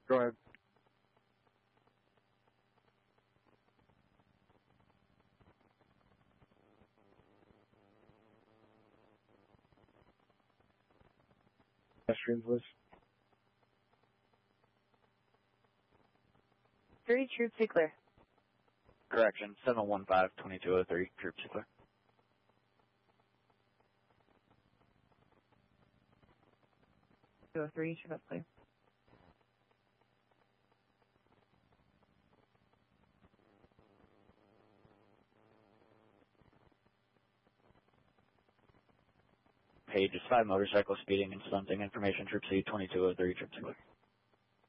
Go ahead. Pedestrians list. 3 troops to clear. Correction, 715-2203, troops to clear. 203, troops clear. Page is 5 motorcycle speeding and stunting information, troops C, 2203, troops to clear.